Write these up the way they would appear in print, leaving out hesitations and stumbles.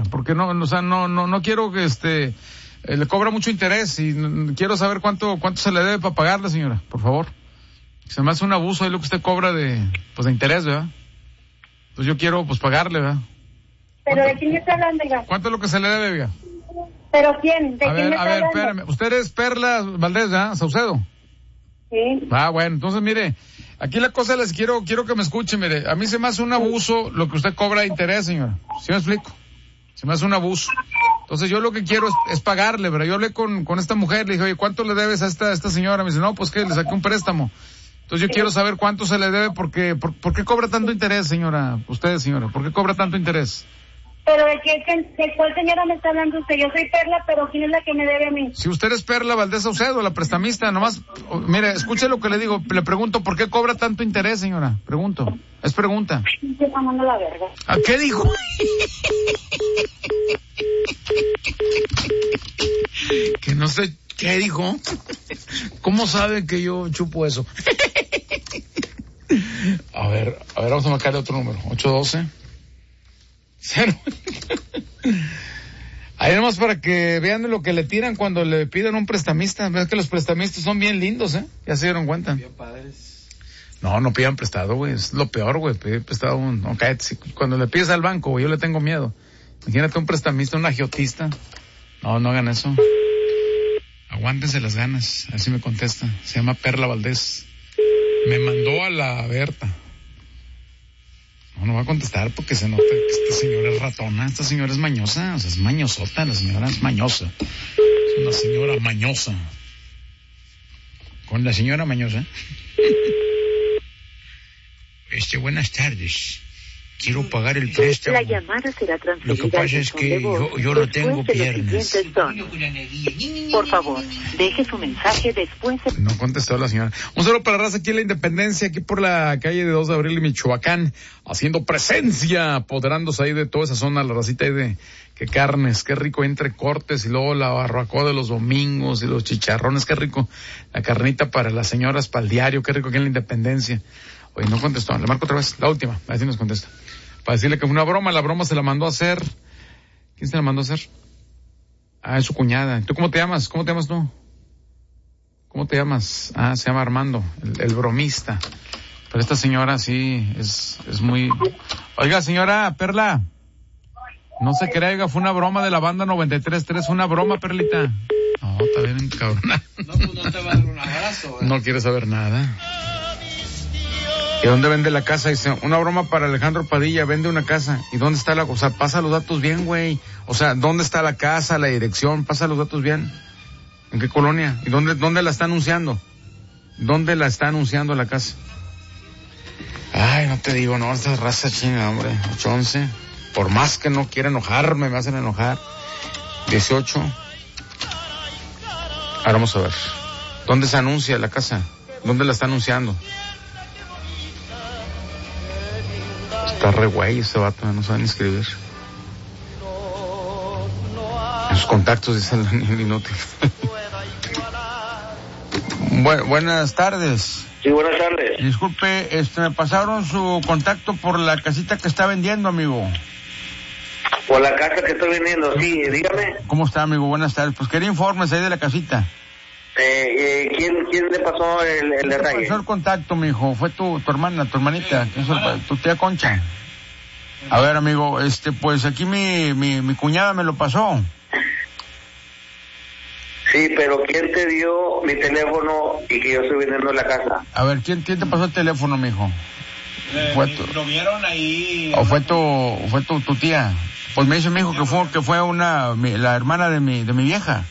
porque no, o sea, no quiero que le cobra mucho interés y quiero saber cuánto se le debe para pagarle, señora, por favor. Se me hace un abuso ahí lo que usted cobra de interés, ¿verdad? Entonces yo quiero, pagarle, ¿verdad? ¿Pero de quién está hablando, oiga? ¿Cuánto es lo que se le debe, oiga? ¿Pero quién? ¿De quién me está hablando? Espérame. Usted es Perla Valdés, ¿verdad? Saucedo. Sí. Bueno, entonces mire, aquí la cosa quiero que me escuche, mire, a mí se me hace un abuso lo que usted cobra de interés, señora. ¿Sí me explico? Se me hace un abuso. Entonces yo lo que quiero es pagarle, ¿verdad? Yo hablé con esta mujer, le dije, oye, ¿cuánto le debes a esta señora? Me dice, no, pues que le saqué un préstamo. Entonces yo quiero saber cuánto se le debe, porque ¿por qué cobra tanto interés, señora? Usted, señora, ¿por qué cobra tanto interés? ¿Pero de cuál señora me está hablando usted? Yo soy Perla, pero ¿quién es la que me debe a mí? Si usted es Perla Valdés Saucedo, la prestamista, nomás, mire, escuche lo que le digo, le pregunto, ¿por qué cobra tanto interés, señora? Pregunto, es pregunta. Estoy tomando la verga. ¿A qué dijo? Que no sé, ¿qué dijo? ¿Cómo sabe que yo chupo eso? A ver, vamos a marcarle otro número, 812. Cero. Ahí nomás para que vean lo que le tiran cuando le piden un prestamista. Ves que los prestamistas son bien lindos, ya se dieron cuenta. No pidan prestado, güey, es lo peor, güey, pedir prestado, no, cállate. Cuando le pides al banco, güey, yo le tengo miedo. Imagínate un prestamista, un agiotista. No hagan eso. Aguántense las ganas, así me contesta. Se llama Perla Valdés. Me mandó a la Berta. No va a contestar porque se nota que esta señora es ratona, esta señora es mañosa, o sea, es mañosota, la señora es mañosa. Es una señora mañosa. Con la señora mañosa. Buenas tardes. Quiero pagar el préstamo. La llamada será transferida. Lo que pasa es que yo no tengo piernas. Por favor, deje su mensaje después. No contestó la señora. Un saludo para la raza aquí en la Independencia, aquí por la calle de 2 de abril en Michoacán, haciendo presencia, apoderándose ahí de toda esa zona, la racita ahí de que carnes, qué rico entre cortes y luego la barbacoa de los domingos y los chicharrones, qué rico, la carnita para las señoras, para el diario, qué rico aquí en la Independencia. Oye, no contestó, le marco otra vez, la última, a ver si nos contesta. Para decirle que fue una broma, la broma se la mandó a hacer. ¿Quién se la mandó a hacer? Es su cuñada. ¿Tú cómo te llamas? ¿Cómo te llamas tú? ¿Cómo te llamas? Se llama Armando, el bromista. Pero esta señora sí es muy... Oiga, señora Perla, no se crea, oiga, fue una broma de la banda 93.3, una broma, Perlita. No, está bien, cabrona. No, pues no te va a dar un abrazo. No quiere saber nada. ¿Y dónde vende la casa? Dice, una broma para Alejandro Padilla, vende una casa. ¿Y dónde está o sea, pasa los datos bien, güey? O sea, ¿dónde está la casa, la dirección? Pasa los datos bien. ¿En qué colonia? ¿Y dónde la está anunciando? ¿Dónde la está anunciando la casa? Ay, no te digo, no, esta raza chinga, hombre. 811. Por más que no quiera enojarme, me hacen enojar. 18. Ahora vamos a ver. ¿Dónde se anuncia la casa? ¿Dónde la está anunciando? Está re güey ese vato, no sabe ni escribir. En sus contactos dice el inútil. Buenas tardes. Sí, buenas tardes. Disculpe, me pasaron su contacto por la casita que está vendiendo, amigo. Por la casa que estoy vendiendo, sí, dígame. ¿Cómo está, amigo? Buenas tardes. Pues quería informes ahí de la casita. ¿Quién le pasó el detalle? ¿Quién pasó el contacto, mijo? Fue tu hermanita, tu tía Concha. A ver, amigo, pues aquí mi cuñada me lo pasó. Sí, pero ¿quién te dio mi teléfono y que yo estoy vendiendo la casa? A ver, ¿quién te pasó el teléfono, mijo? ¿Lo vieron ahí? ¿O fue tu tía? Pues me dice mi hijo que fue la hermana de mi vieja.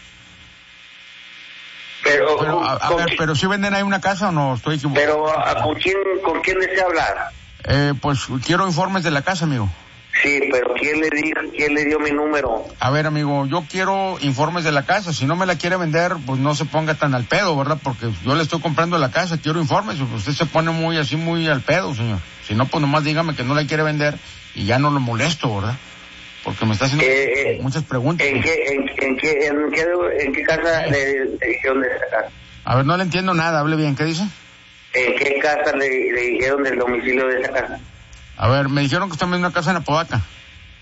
Pero pero ¿sí venden ahí una casa o no? Estoy equivocado. Pero ¿con quién desea hablar? Pues quiero informes de la casa, amigo. Sí, pero ¿quién le dio mi número? A ver, amigo, yo quiero informes de la casa. Si no me la quiere vender, pues no se ponga tan al pedo, ¿verdad? Porque yo le estoy comprando la casa, quiero informes. Usted se pone muy al pedo, señor. Si no, pues nomás dígame que no la quiere vender y ya no lo molesto, ¿verdad? Porque me está haciendo muchas preguntas. ¿En qué casa le dijeron de esa casa? A ver, no le entiendo nada, hable bien, ¿qué dice? ¿En qué casa le dijeron del domicilio de esa casa? A ver, me dijeron que está en una casa en Apodaca.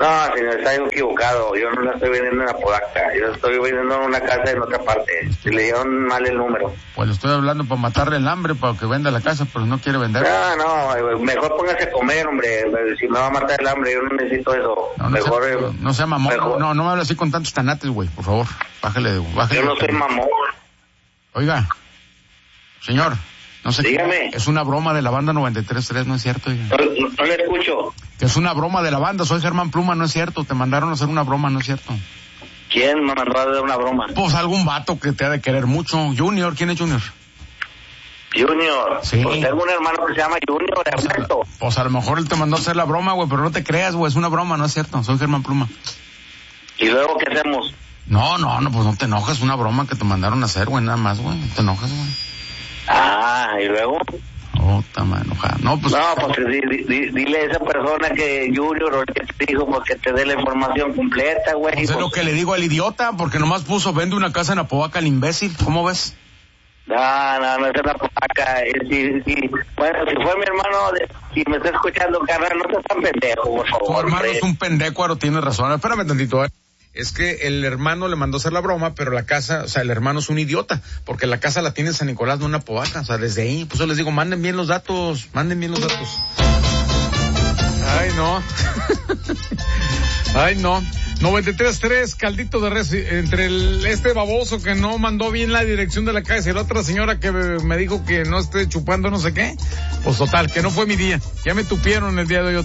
No, señor, está equivocado. Yo no la estoy vendiendo en Apodaca. Yo estoy vendiendo en una casa en otra parte. Si le dieron mal el número. Pues le estoy hablando para matarle el hambre, para que venda la casa, pero no quiere vender. No, mejor póngase a comer, hombre. Si me va a matar el hambre, yo no necesito eso. No sea mamón. No me hable así con tantos tanates, güey, por favor. Bájale. Yo no soy mamón. Oiga, señor. No sé. Dígame. Es una broma de la banda 93.3, ¿no es cierto? No le escucho. Que es una broma de la banda, soy Germán Pluma, ¿no es cierto? Te mandaron a hacer una broma, ¿no es cierto? ¿Quién me mandó a hacer una broma? Pues algún vato que te ha de querer mucho. Junior, ¿quién es Junior? Junior. Sí. Pues tengo un hermano que se llama Junior, Ernesto. Pues a lo mejor él te mandó a hacer la broma, güey, pero no te creas, güey, es una broma, ¿no es cierto? Soy Germán Pluma. ¿Y luego qué hacemos? No, pues no te enojes, una broma que te mandaron a hacer, güey, nada más, güey, no te enojes, güey. ¿Y luego? Está mal enojada. No, pues dile a esa persona que Junior o que te dijo, pues que te dé la información completa, güey. Pues es lo que le digo al idiota, porque nomás puso, vende una casa en Apodaca el imbécil, ¿cómo ves? No es en Apodaca. Bueno, si fue mi hermano, si me está escuchando, carnal, no seas tan pendejo, por favor. Tu hermano es un pendejo, tienes razón. Espérame tantito, Es que el hermano le mandó hacer la broma, pero la casa, o sea, el hermano es un idiota, porque la casa la tiene en San Nicolás, no en Apodaca, o sea, desde ahí, pues yo les digo, manden bien los datos. Ay, no. 93.3, caldito de res, entre este baboso que no mandó bien la dirección de la casa y la otra señora que me dijo que no esté chupando no sé qué, pues total, que no fue mi día, ya me tupieron el día de hoy.